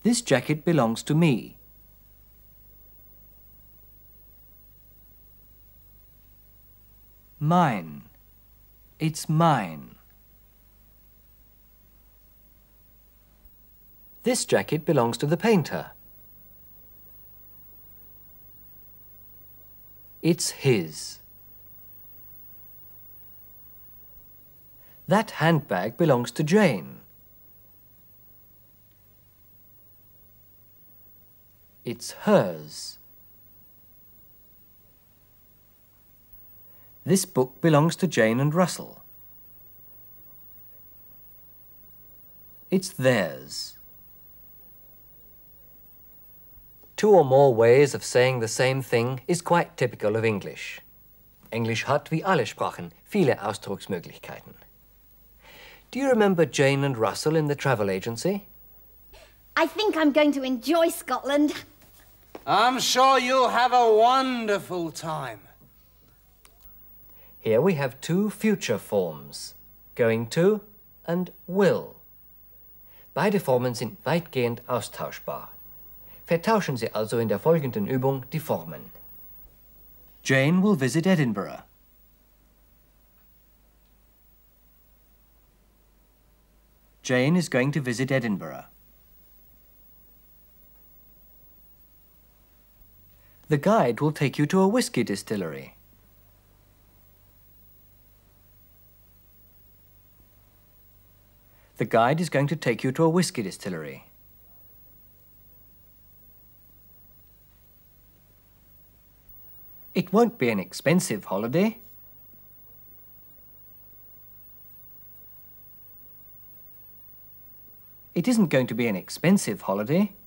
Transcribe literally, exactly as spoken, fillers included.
This jacket belongs to me. Mine. It's mine. This jacket belongs to the painter. It's his. That handbag belongs to Jane. It's hers. This book belongs to Jane and Russell. It's theirs. Two or more ways of saying the same thing is quite typical of English. Englisch hat, wie alle Sprachen, viele Ausdrucksmöglichkeiten. Do you remember Jane and Russell in the travel agency? I think I'm going to enjoy Scotland. I'm sure you'll have a wonderful time. Here we have two future forms, going to and will. Beide Formen sind weitgehend austauschbar. Vertauschen Sie also in der folgenden Übung die Formen. Jane will visit Edinburgh. Jane is going to visit Edinburgh. The guide will take you to a whiskey distillery. The guide is going to take you to a whiskey distillery. It won't be an expensive holiday. It isn't going to be an expensive holiday.